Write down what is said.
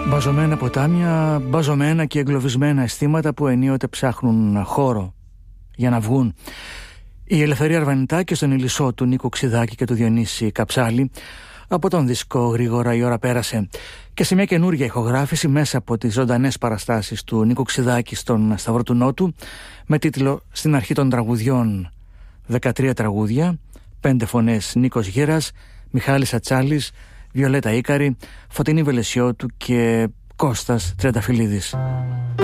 Μπαζωμένα ποτάμια, μπαζωμένα και εγκλωβισμένα αισθήματα που ενίοτε ψάχνουν χώρο για να βγουν. Η Ελευθερία Αρβανιτάκη στον Ηλισσό του Νίκου Ξιδάκη και του Διονύση Καψάλη. Από τον δίσκο «Γρήγορα η ώρα πέρασε» και σε μια καινούργια ηχογράφηση μέσα από τις ζωντανές παραστάσεις του Νίκου Ξιδάκη στον Σταυρό του Νότου, με τίτλο «Στην αρχή των τραγουδιών» 13 τραγούδια, 5 φωνές: Νίκος Γέρας, Μιχάλης Ατσάλης, Βιολέτα Ίκαρη, Φωτεινή Βελεσιώτου και Κώστας Τρενταφυλλίδης.